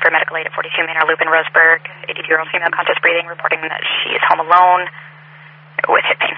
for medical aid at 42 Manor Loop in Roseburg. 82-year-old female conscious breathing, reporting that she is home alone with hip pain.